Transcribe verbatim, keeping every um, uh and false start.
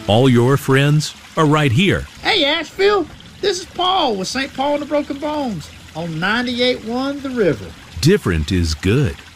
All your friends are right here. Hey, Asheville, this is Paul with Saint Paul and the Broken Bones on ninety-eight point one The River. Different is good.